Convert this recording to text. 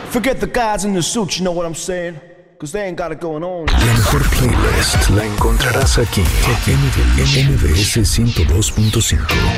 Forget the guys in the suits, you know what I'm saying? Cause they ain't got it going on. La mejor playlist la encontrarás aquí en MBS 102.5.